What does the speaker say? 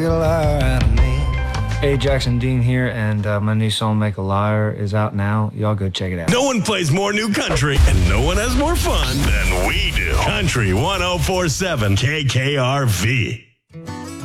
Hey, Jackson Dean here, and my new song, Make a Liar, is out now. Y'all go check it out. No one plays more new country, and no one has more fun than we do. Country 104.7 KKRV.